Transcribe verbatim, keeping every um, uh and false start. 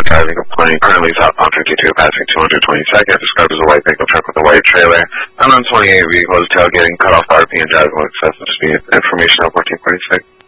driving a plane. Currently southbound fifty-two, passing two hundred twenty-second. Described as a white pickup truck with a white trailer. Unknown twenty-eight vehicles tailgating, cut off R P and driving with excessive speed. Information on fourteen forty-six.